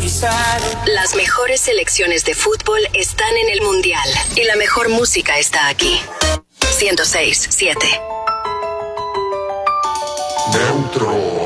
Las mejores selecciones de fútbol están en el Mundial y la mejor música está aquí. 106.7. Neutro.